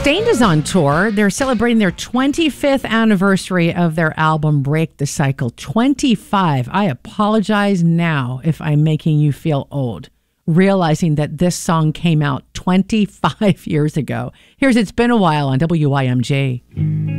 Staind is on tour. They're celebrating their 25th anniversary of their album Break the Cycle. 25. I apologize now if I'm making you feel old, realizing that this song came out 25 years ago. Here's It's Been a While on WYMJ.